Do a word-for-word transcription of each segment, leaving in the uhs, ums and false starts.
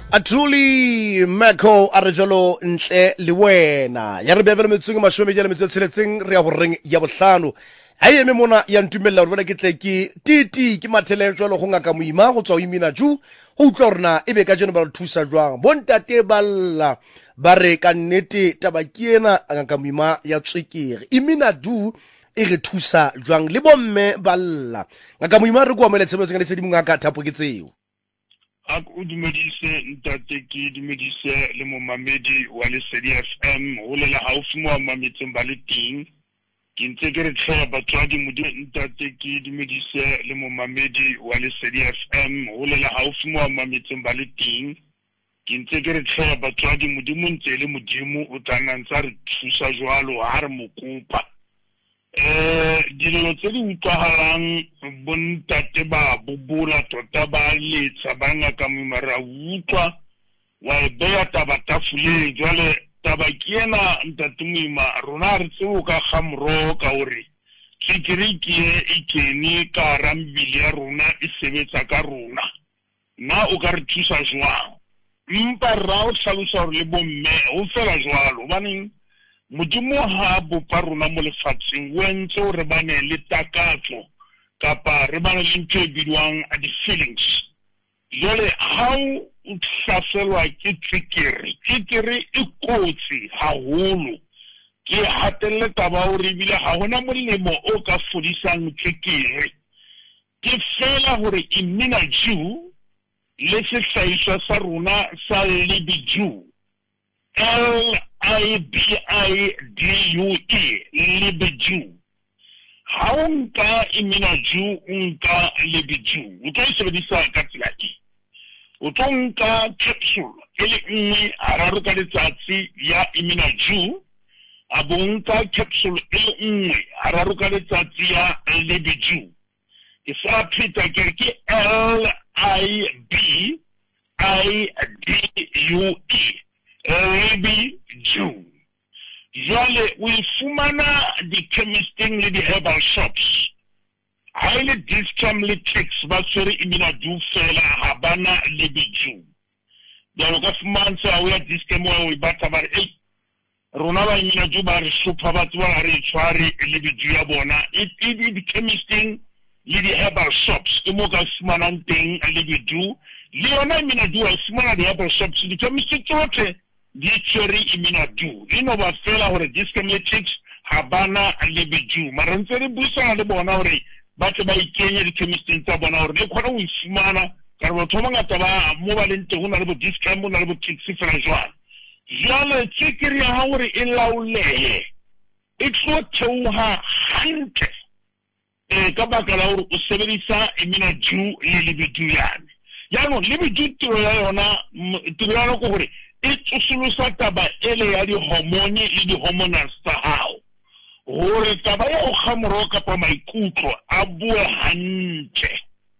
Atuli Mako Arjalo ntle le wena ya re bevele metseng mashome ya le metso tseletseng re ya boreng ya bohlano ha eme mona ya ntumella re bona ke tle ke titi ke mathele jwalo go ngaka moima go tswa imina ju go utlwa rena ebe ka jeno ba re thusa jwang bontate balla ba re ka nnete taba ke ena ngaka moima ya tsekere imina du e re thusa jwang le bomme balla ngaka moima re go amela tshebetso ngale sedimo ngaka thapo ke tseo ak o dumedise ntate ke dumedise le mo mamedi wa Lesedi F M ho le la haufi mo mametseng ba le ting ke ntse ke re tlhola batswadi modi ntate ke dumedise le mo mamedi wa Lesedi F M ho le la haufi mo mametseng ba le ting ke ntse ke re tlhola batswadi modimo ntse le modimo o tsana ntsa re thusa jwalo ha re mokopa eh dilo tse di utlwahalang bontate ba bobola tota ba letsa ba ngaka mmara utlwa wa beya taba tafuleng jwale taba ke ena ntate mmima rona re tseo ka khamro ka hore tsikiriki e kene ka rambili ya rona e sebetsa ka rona na o ka re thusa jwang mpa rao tlhalosa hore le bomme o fela jwalo baneng modimo ha bopa rona mo lefatsheng wentse re bane le takatso kapa re bane le ntho e bidwang di feelings jole how o hlaselwa ke tsikiri tsikiri e kotsi haholo ke hatelle taba o re bile ha hona molemo o ka fodisang tsikiri ke fela hore imina ju le se hlaiswa sa rona sa libiju L I B I D U E libiju ha unka imina ju unka libiju o tlo sebedisa ka tsela e o tlo nka capsule ele nngwe hararo ka letsatsi ya imina ju a bonka capsule ele nngwe hararo ka letsatsi ya libiju e sa pheta ke L I B I D U E libiju jwale o ifumana di chemisting le di herbal shops haile discam le tix ba tsere imina du fela ha bana libiju jalo ka fumansa o ya discam o ibata ba re rona ba imina ju ba re supa ba tswa re tshware libiju ya bona it it di chemisting le di herbal shops ke mo ka fumana teng libiju le yona imina du a fumana di herbal shops di chemisting tsotlhe di tsere imina du ino ba fela hore discometics habana libiju mara ntse re buisana le bona hore ba tse ba ikenye di chemistry tsa bona hore le khona o ifumana ka re thoma ngata ba mo ba lente hona le bo discom hona le bo tix fela jwang jale tsikiri ya hore e laoleye e tlo theoha hantle e ka baka la hore o sebedisa imina du le libiju yana yano libiju tiro ya yona tiro ya ko hore e tsosolosa taba ele ya di hormone le di hormonal tsa hao hore taba ya o khamro kapa maikutlo a bue hantle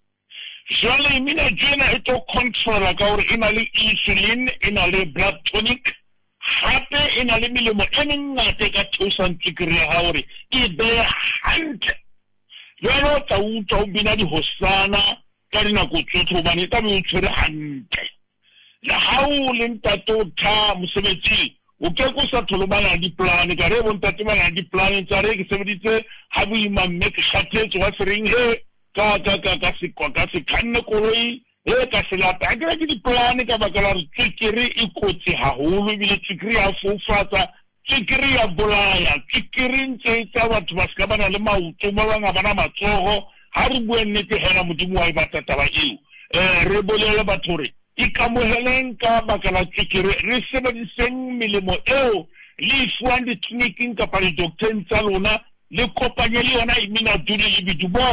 jale imina jena e to control ka hore ina le insulin ina le blood tonic hape ina le melemo e mengata ka thusa tsikiri ya hore e be hantle jalo ta utlwa o bina di hosana ka dinako tsotlhe hobane ta be o tshwere hantle la hao le ntato tha mosebetsi o ke go sa tholobana di plan ka re bontate bana di plan tsa re ke sebeditse ha bo ima mme ke khatetse wa sereng he ka ka ka ka se kwa ka se khanne koloi he ka se la ta ke di plan ka baka la tsikiri e kotsi haholo bile tsikiri ya fofatsa tsikiri ya bolaya tsikiri ntse tsa batho ba ska bana le mautso ba banga bana matsogo ha re bua nnete hela modimo wa e batata ba eo eh re bolele batho re ikamoheleng ka baka la tsikiri re sebediseng melemo eo le fuang di clinic kapa di doctor tsa lona le kopanye le yona imina du le libiju